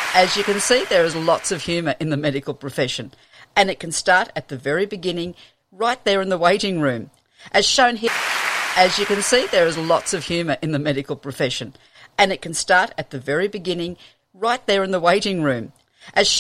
As you can see, there is lots of humour in the medical profession, and it can start at the very beginning, right there in the waiting room. As shown here, as you can see, there is lots of humour in the medical profession, and it can start at the very beginning, right there in the waiting room. As